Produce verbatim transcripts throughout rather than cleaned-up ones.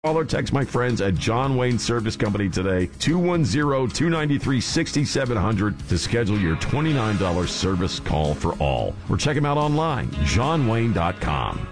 Call or text my friends at John Wayne Service Company today, two one zero, two nine three, six seven zero zero, to schedule your twenty-nine dollars service call for all. Or check them out online, john wayne dot com.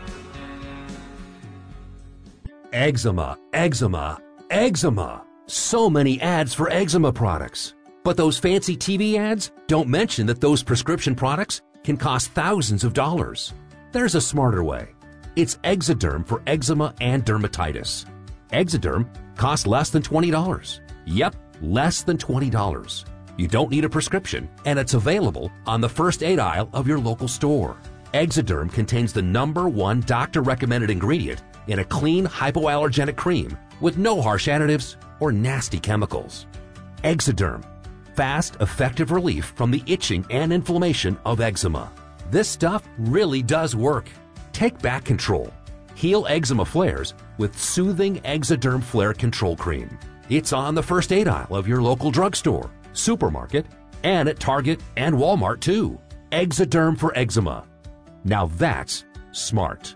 Eczema, eczema, eczema. So many ads for eczema products. But those fancy T V ads don't mention that those prescription products can cost thousands of dollars. There's a smarter way. It's Exoderm for eczema and dermatitis. Exoderm costs less than twenty dollars. Yep, less than twenty dollars. You don't need a prescription, and it's available on the first aid aisle of your local store. Exoderm contains the number one doctor-recommended ingredient in a clean hypoallergenic cream with no harsh additives or nasty chemicals. Exoderm, fast, effective relief from the itching and inflammation of eczema. This stuff really does work. Take back control. Heal eczema flares with soothing Exoderm Flare Control Cream. It's on the first aid aisle of your local drugstore, supermarket, and at Target and Walmart too. Exoderm for eczema. Now that's smart.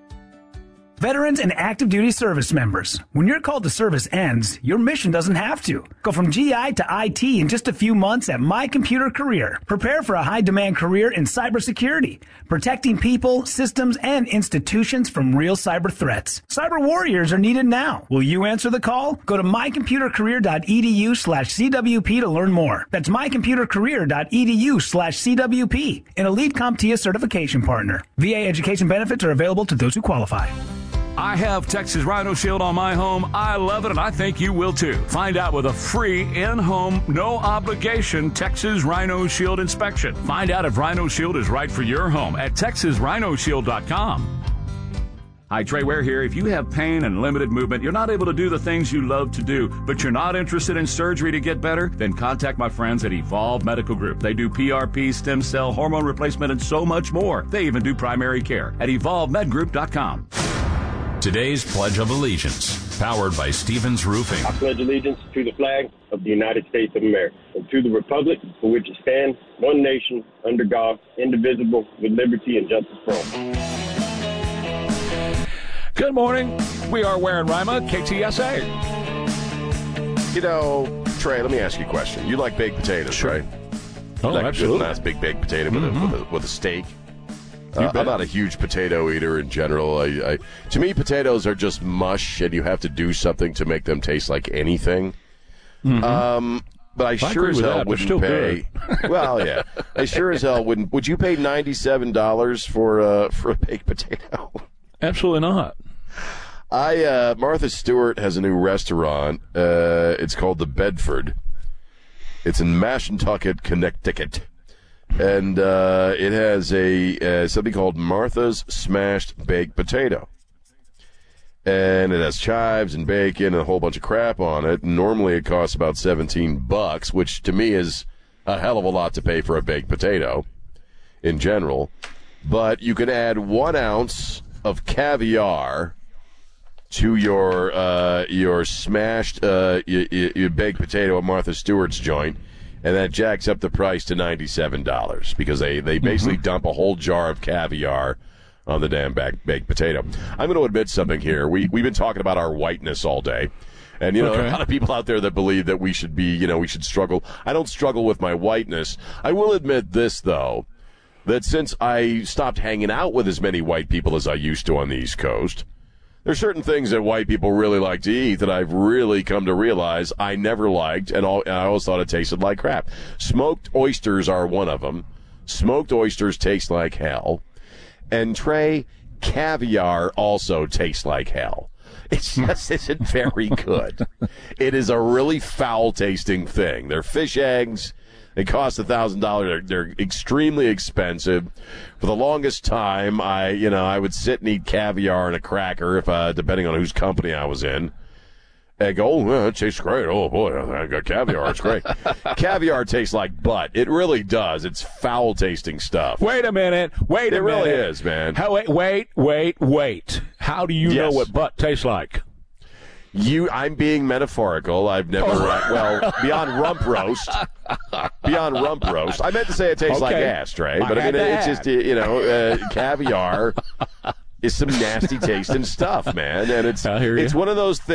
Veterans and active duty service members, when your call to service ends, your mission doesn't have to. Go from G I to I T in just a few months at My Computer Career. Prepare for a high-demand career in cybersecurity, protecting people, systems, and institutions from real cyber threats. Cyber warriors are needed now. Will you answer the call? Go to my computer career dot e d u slash c w p to learn more. That's my computer career dot e d u slash c w p, an elite CompTIA certification partner. V A education benefits are available to those who qualify. I have Texas Rhino Shield on my home. I love it, and I think you will too. Find out with a free in-home, no-obligation Texas Rhino Shield inspection. Find out if Rhino Shield is right for your home at texas rhino shield dot com. Hi, Trey Ware here. If you have pain and limited movement, you're not able to do the things you love to do, but you're not interested in surgery to get better, then contact my friends at Evolve Medical Group. They do P R P, stem cell, hormone replacement, and so much more. They even do primary care at evolve med group dot com. Today's Pledge of Allegiance, powered by Stevens Roofing. I pledge allegiance to the flag of the United States of America and to the republic for which it stands, one nation, under God, indivisible, with liberty and justice for all. Good morning. We are Ware and Rima, K T S A. You know, Trey, let me ask you a question. You like baked potatoes, Sure. right? Oh, you like absolutely. a good, nice big baked potato with, Mm-hmm. a, with, a, with a steak. Uh, bet. I'm not a huge potato eater in general. I, I, to me, potatoes are just mush, and you have to do something to make them taste like anything. Mm-hmm. Um, but I, I sure agree as with hell that, but wouldn't still pay. Well, yeah, I sure as hell wouldn't. Would you pay ninety-seven dollars for uh, for a baked potato? Absolutely not. I uh, Martha Stewart has a new restaurant. Uh, it's called the Bedford. It's in Mashantucket, Connecticut. And uh, it has a uh, something called Martha's Smashed Baked Potato. And it has chives and bacon and a whole bunch of crap on it. Normally it costs about seventeen bucks, which to me is a hell of a lot to pay for a baked potato in general. But you can add one ounce of caviar to your uh, your smashed uh, your, your baked potato at Martha Stewart's joint. And that jacks up the price to ninety-seven dollars because they, they basically mm-hmm. dump a whole jar of caviar on the damn back, baked potato. I'm going to admit something here. We, we've been talking about our whiteness all day. And, you know, okay. there are a lot of people out there that believe that we should be, you know, we should struggle. I don't struggle with my whiteness. I will admit this, though, that since I stopped hanging out with as many white people as I used to on the East Coast, there's certain things that white people really like to eat that I've really come to realize I never liked, and, all, and I always thought it tasted like crap. Smoked oysters are one of them. Smoked oysters taste like hell. And, Trey, caviar also tastes like hell. It just isn't very good. It is a really foul-tasting thing. They're fish eggs. They cost a thousand dollars. They're extremely expensive. For the longest time, I, you know, I would sit and eat caviar and a cracker, if uh, depending on whose company I was in. And go, oh, yeah, it tastes great. Oh boy, I got caviar. It's great. Caviar tastes like butt. It really does. It's foul tasting stuff. Wait a minute. Wait a it minute. It really is, man. How, wait, wait, wait, wait. How do you yes. know what butt tastes like? You, I'm being metaphorical. I've never, oh. uh, well, beyond rump roast, beyond rump roast. I meant to say it tastes okay. like ass, Trey. But I I mean, had it's to just, you know, uh, caviar is some nasty tasting stuff, man. And it's I hear ya. it's one of those things.